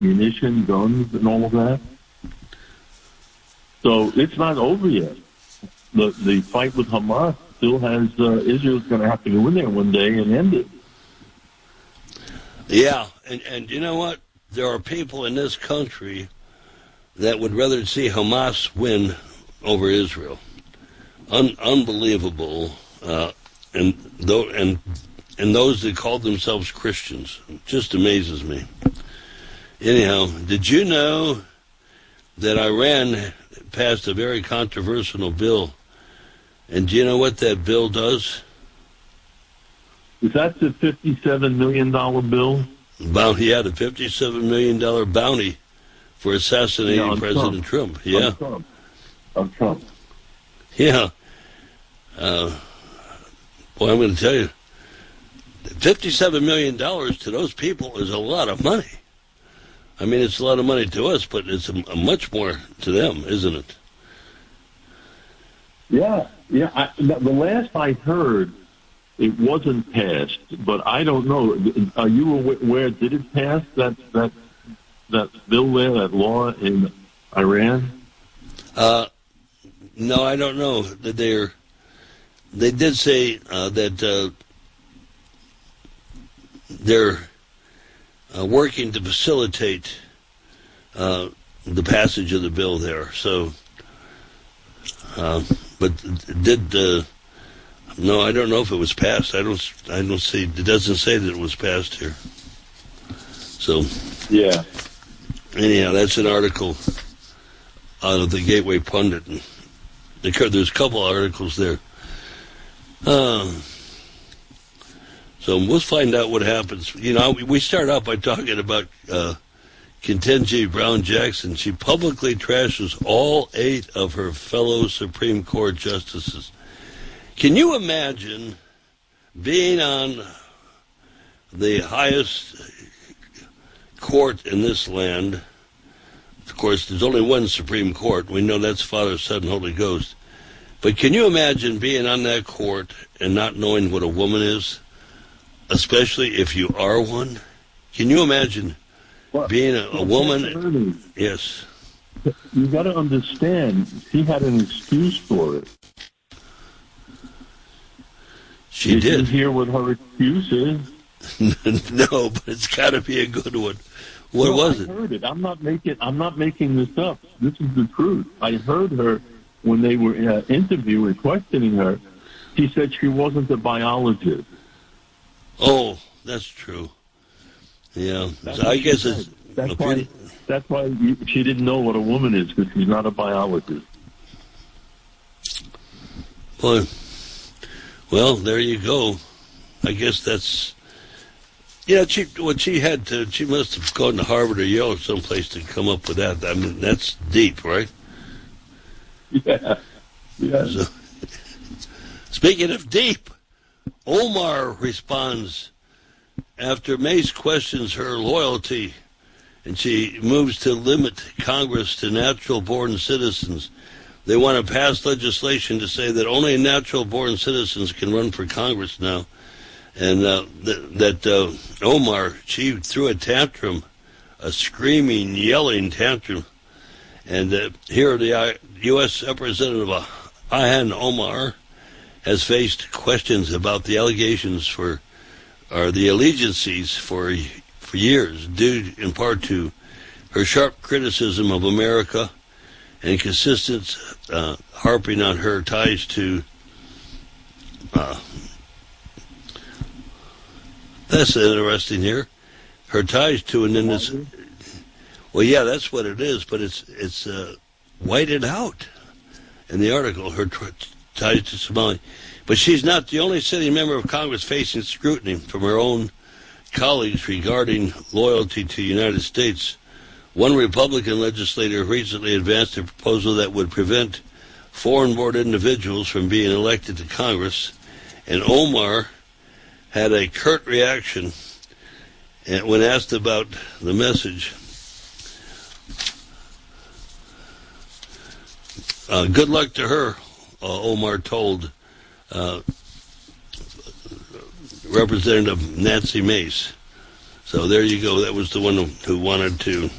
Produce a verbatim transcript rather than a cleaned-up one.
munitions, guns, and all of that. So it's not over yet. The the fight with Hamas still has, uh, Israel's going to have to go in there one day and end it. Yeah, and, and you know what? There are people in this country that would rather see Hamas win over Israel. Un- unbelievable. Uh, and, th- and, and those that call themselves Christians. It just amazes me. Anyhow, did you know that Iran passed a very controversial bill? And do you know what that bill does? Is that the fifty-seven million dollars bill? Bounty, yeah, the fifty-seven million dollars bounty for assassinating yeah, President Trump. Trump. Yeah. On Trump. On Trump. Yeah. Uh, boy, I'm going to tell you, fifty-seven million dollars to those people is a lot of money. I mean, it's a lot of money to us, but it's a, a much more to them, isn't it? Yeah. Yeah. I, the last I heard, it wasn't passed, but I don't know. Are you aware? Did it pass that that that bill there, that law in Iran? Uh, no, I don't know. That they're they did say uh, that uh, they're uh, working to facilitate uh, the passage of the bill there. So, uh, but did. Uh, No, I don't know if it was passed. I don't. I don't see. It doesn't say that it was passed here. So, yeah. Anyhow, that's an article out of the Gateway Pundit. And there's a couple articles there. Uh, so we'll find out what happens. You know, we start out by talking about uh, Ketanji Brown Jackson. She publicly trashes all eight of her fellow Supreme Court justices. Can you imagine being on the highest court in this land? Of course, there's only one Supreme Court. We know that's Father, Son, and Holy Ghost. But can you imagine being on that court and not knowing what a woman is, especially if you are one? Can you imagine well, being a, a woman? Yes. You got to understand, she had an excuse for it. She did. Did you hear what her excuse is? No, but it's got to be a good one. What no, was I it? I heard it. I'm not making. I'm not making this up. This is the truth. I heard her when they were uh, interviewing, questioning her. She said she wasn't a biologist. Oh, that's true. Yeah, that's so I guess it's that's why. That's why you, she didn't know what a woman is, because she's not a biologist. Boy. Well, there you go. I guess that's, you know, she, what she had to, she must have gone to Harvard or Yale or someplace to come up with that. I mean, that's deep, right? Yeah. Yeah. So, speaking of deep, Omar responds after Mace questions her loyalty, and she moves to limit Congress to natural-born citizens. They want to pass legislation to say that only natural-born citizens can run for Congress now. And uh, th- that uh, Omar, she threw a tantrum, a screaming, yelling tantrum. And uh, here the uh, U S Representative uh, Ilhan Omar has faced questions about the allegations for, or the allegiances for, for years, due in part to her sharp criticism of America and consistent uh, harping on her ties to, uh, that's interesting here, her ties to an innocent, well, yeah, that's what it is, but it's it's uh, whited out in the article, her t- ties to Somalia. But she's not the only sitting member of Congress facing scrutiny from her own colleagues regarding loyalty to the United States. One Republican legislator recently advanced a proposal that would prevent foreign-born individuals from being elected to Congress, and Omar had a curt reaction when asked about the message. Uh, good luck to her, uh, Omar told uh, Representative Nancy Mace. So there you go. That was the one who, who wanted to